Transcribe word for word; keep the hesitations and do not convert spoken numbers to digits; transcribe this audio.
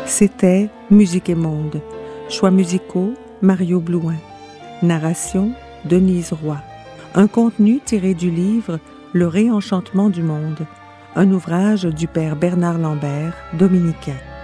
C'était Musique et Monde. Choix musicaux, Mario Blouin. Narration, Denise Roy. Un contenu tiré du livre Le réenchantement du monde, un ouvrage du père Bernard Lambert, dominicain.